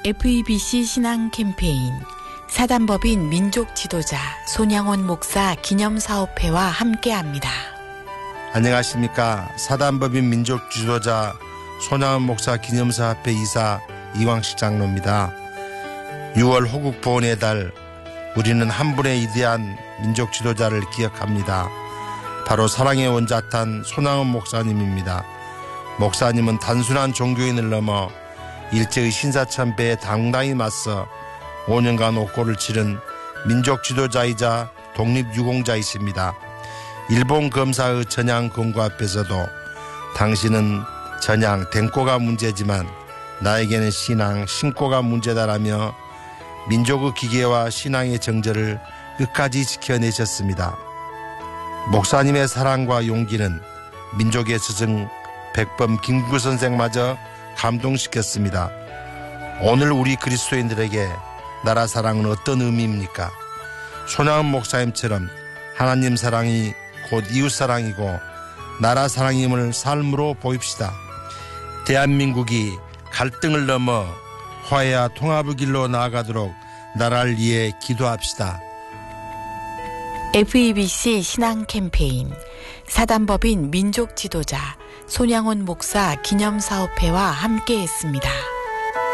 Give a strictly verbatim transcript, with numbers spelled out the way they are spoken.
에프이비씨 신앙 캠페인 사단법인 민족 지도자 손양원 목사 기념사업회와 함께합니다. 안녕하십니까. 사단법인 민족 지도자 손양원 목사 기념사업회 이사 이광식 장로입니다. 유월 호국 보훈의 달, 우리는 한 분의 위대한 민족 지도자를 기억합니다. 바로 사랑의 원자탄 손양원 목사님입니다. 목사님은 단순한 종교인을 넘어 일제의 신사참배에 당당히 맞서 오 년간 옥고를 치른 민족 지도자이자 독립유공자이십니다. 일본 검사의 전향 권고 앞에서도 당신은 전향 댕꼬가 문제지만 나에게는 신앙 신꼬가 문제다라며 민족의 기계와 신앙의 정절을 끝까지 지켜내셨습니다. 목사님의 사랑과 용기는 민족의 스승 백범 김구 선생마저 감동시켰습니다. 오늘 우리 그리스도인들에게 나라 사랑은 어떤 의미입니까? 손양원 목사님처럼 하나님 사랑이 곧 이웃 사랑이고 나라 사랑임을 삶으로 보입시다. 대한민국이 갈등을 넘어 화해와 통합의 길로 나아가도록 나라를 위해 기도합시다. 에프이비씨 신앙 캠페인 사단법인 민족 지도자 손양원 목사 기념사업회와 함께했습니다.